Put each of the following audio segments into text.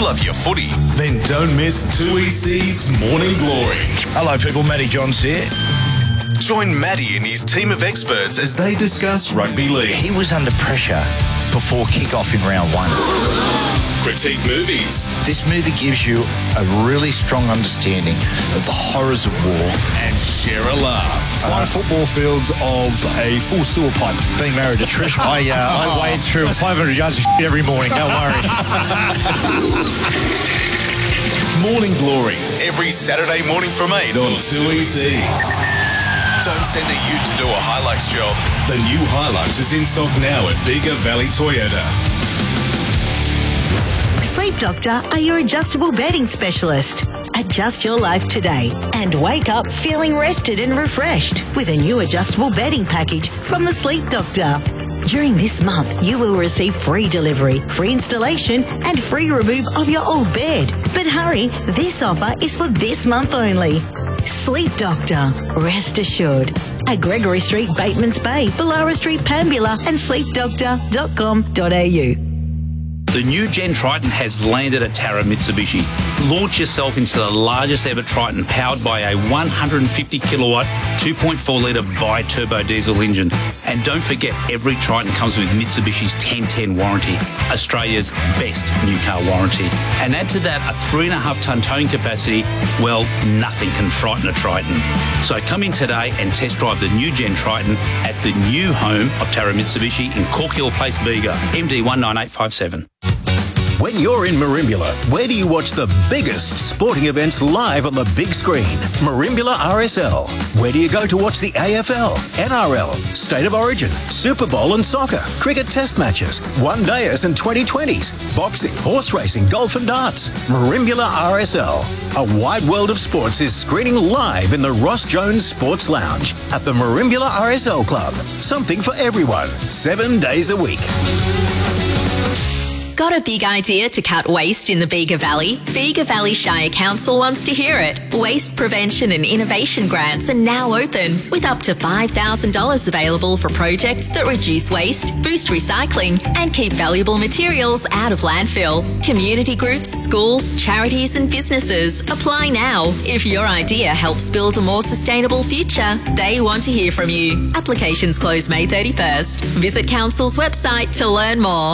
love your footy, then don't miss 2EC's Morning Glory. Hello people, Matty Johns here. Join Matty and his team of experts as they discuss rugby league. He was under pressure before kick-off in round one. Critique movies. This movie gives you a really strong understanding of the horrors of war. And share a laugh. 5 football fields of a full sewer pipe. Being married to Trish, I wade through 500 yards of shit every morning, don't worry. Morning Glory, every Saturday morning from 8 on 2EC. Don't send a ute to do a Hilux job. The new Hilux is in stock now at Bega Valley Toyota. Sleep Doctor are your adjustable bedding specialist. Adjust your life today and wake up feeling rested and refreshed with a new adjustable bedding package from the Sleep Doctor. During this month, you will receive free delivery, free installation and free remove of your old bed. But hurry, this offer is for this month only. Sleep Doctor, rest assured. At Gregory Street, Batemans Bay, Ballara Street, Pambula and sleepdoctor.com.au. The new Gen Triton has landed at Tara Mitsubishi. Launch yourself into the largest ever Triton powered by a 150 kilowatt, 2.4 litre bi-turbo diesel engine. And don't forget, every Triton comes with Mitsubishi's 1010 warranty, Australia's best new car warranty. And add to that a 3.5 tonne towing capacity, well, nothing can frighten a Triton. So come in today and test drive the new Gen Triton at the new home of Tara Mitsubishi in Cork Hill Place, Bega, MD 19857. When you're in Merimbula, where do you watch the biggest sporting events live on the big screen? Merimbula RSL. Where do you go to watch the AFL, NRL, State of Origin, Super Bowl and soccer, cricket test matches, one-dayers and 2020s, boxing, horse racing, golf and darts? Merimbula RSL. A wide world of sports is screening live in the Ross Jones Sports Lounge at the Merimbula RSL Club. Something for everyone, 7 days a week. Got a big idea to cut waste in the Bega Valley? Bega Valley Shire Council wants to hear it. Waste prevention and innovation grants are now open, with up to $5,000 available for projects that reduce waste, boost recycling, and keep valuable materials out of landfill. Community groups, schools, charities, and businesses. Apply now. If your idea helps build a more sustainable future, they want to hear from you. Applications close May 31st. Visit Council's website to learn more.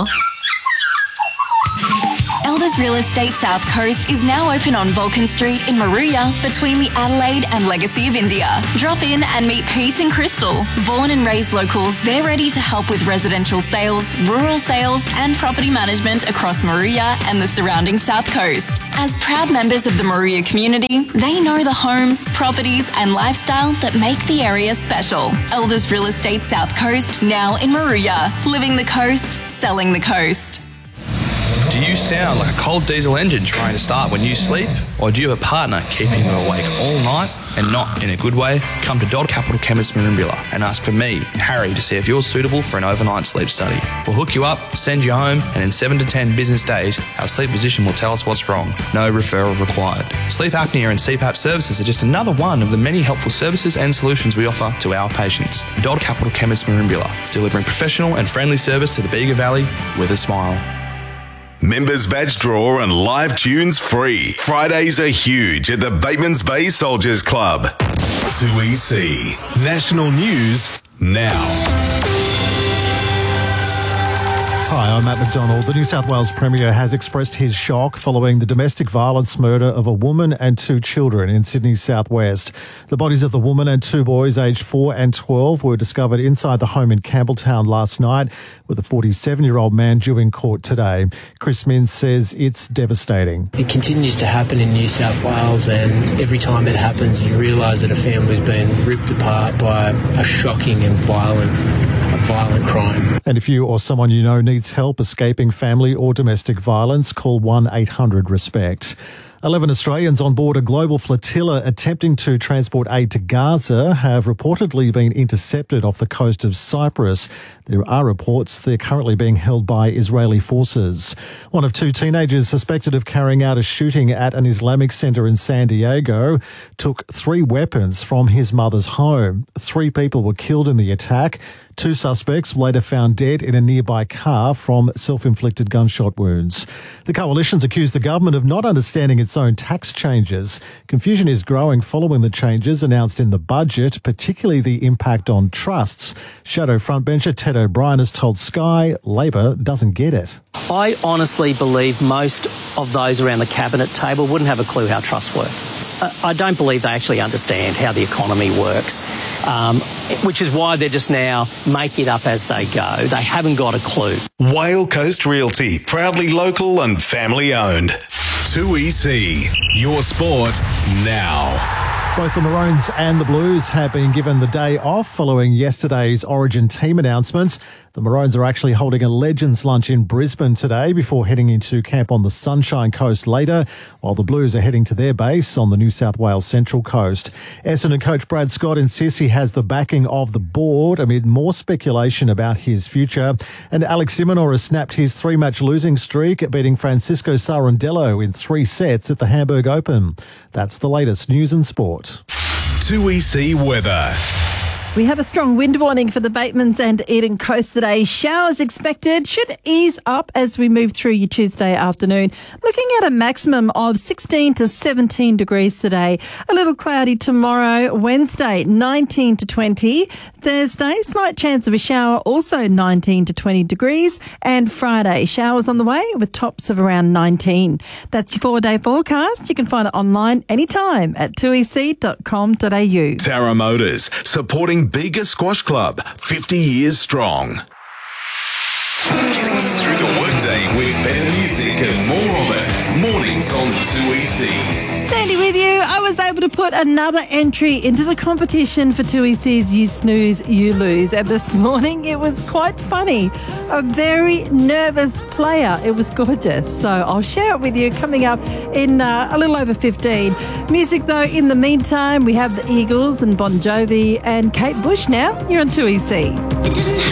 Elders Real Estate South Coast is now open on Vulcan Street in Maruya between the Adelaide and Legacy of India. Drop in and meet Pete and Crystal. Born and raised locals, they're ready to help with residential sales, rural sales and property management across Maruya and the surrounding South Coast. As proud members of the Maruya community, they know the homes, properties and lifestyle that make the area special. Elders Real Estate South Coast, now in Maruya. Living the coast, selling the coast. Do you sound like a cold diesel engine trying to start when you sleep? Or do you have a partner keeping you awake all night and not in a good way? Come to Dodd Capital Chemist Merimbula and ask for me, Harry, to see if you're suitable for an overnight sleep study. We'll hook you up, send you home, and in 7 to 10 business days, our sleep physician will tell us what's wrong. No referral required. Sleep apnea and CPAP services are just another one of the many helpful services and solutions we offer to our patients. Dodd Capital Chemist Merimbula, delivering professional and friendly service to the Bega Valley with a smile. Members badge draw and live tunes free. Fridays are huge at the Batemans Bay Soldiers Club. 2EC. National News now. Hi, I'm Matt McDonald. The New South Wales Premier has expressed his shock following the domestic violence murder of a woman and 2 children in Sydney's southwest. The bodies of the woman and 2 boys aged 4 and 12 were discovered inside the home in Campbelltown last night, with a 47-year-old man due in court today. Chris Minns says it's devastating. It continues to happen in New South Wales, and every time it happens you realise that a family's been ripped apart by a shocking and violent crime. And if you or someone you know needs help escaping family or domestic violence, call 1-800-RESPECT. 11 Australians on board a global flotilla attempting to transport aid to Gaza have reportedly been intercepted off the coast of Cyprus. There are reports they're currently being held by Israeli forces. One of 2 teenagers suspected of carrying out a shooting at an Islamic centre in San Diego took 3 weapons from his mother's home. 3 people were killed in the attack. Two suspects later found dead in a nearby car from self-inflicted gunshot wounds. The coalition's accused the government of not understanding its own tax changes. Confusion is growing following the changes announced in the budget, particularly the impact on trusts. Shadow frontbencher Ted O'Brien has told Sky Labor doesn't get it. I honestly believe most of those around the cabinet table wouldn't have a clue how trusts work. I don't believe they actually understand how the economy works, which is why they're just now making it up as they go. They haven't got a clue. Whale Coast Realty, proudly local and family owned. 2EC, your sport now. Both the Maroons and the Blues have been given the day off following yesterday's Origin team announcements. The Maroons are actually holding a Legends lunch in Brisbane today before heading into camp on the Sunshine Coast later, while the Blues are heading to their base on the New South Wales Central Coast. Essendon coach Brad Scott insists he has the backing of the board amid more speculation about his future. And Alex de Minaur has snapped his 3-match losing streak, beating Francisco Sarandello in 3 sets at the Hamburg Open. That's the latest news and sport. 2EC weather. We have a strong wind warning for the Batemans and Eden Coast today. Showers expected, should ease up as we move through your Tuesday afternoon. Looking at a maximum of 16 to 17 degrees today. A little cloudy tomorrow. Wednesday, 19 to 20. Thursday, slight chance of a shower, also 19 to 20 degrees. And Friday, showers on the way with tops of around 19. That's your 4-day forecast. You can find it online anytime at 2ec.com.au. Tara Motors, supporting Bega Squash Club, 50 years strong. Getting you through the workday with better music and more of it. Mornings on 2EC. Sandy with you. I was able to put another entry into the competition for 2EC's You Snooze, You Lose. And this morning it was quite funny. A very nervous player. It was gorgeous. So I'll share it with you coming up in a little over 15. Music though, in the meantime, we have the Eagles and Bon Jovi and Kate Bush now. You're on 2EC.